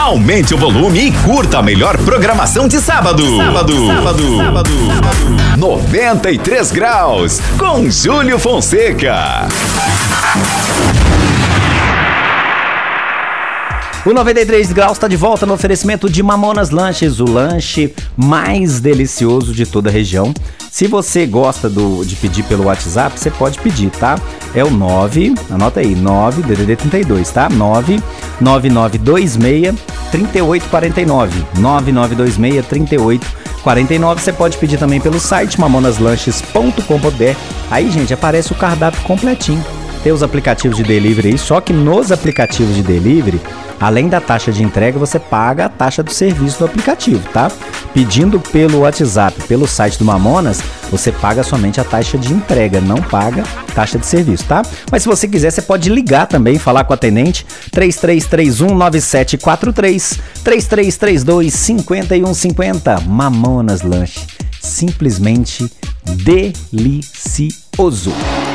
Aumente o volume e curta a melhor programação de sábado. 93 graus, com Júlio Fonseca. O 93 graus está de volta no oferecimento de Mamonas Lanches, o lanche mais delicioso de toda a região. Se você gosta de pedir pelo WhatsApp, você pode pedir, tá? É o 9, anota aí, 9, DDD 32, tá? 99926 3849, 9926 3849. Você pode pedir também pelo site mamonaslanches.com.br. Aí, gente, aparece o cardápio completinho. Tem os aplicativos de delivery aí, só que nos aplicativos de delivery, além da taxa de entrega, você paga a taxa do serviço do aplicativo, tá? Pedindo pelo WhatsApp, pelo site do Mamonas, você paga somente a taxa de entrega, não paga taxa de serviço, tá? Mas se você quiser, você pode ligar também, falar com o atendente, 33319743, 33325150. Mamonas Lanche, simplesmente delicioso.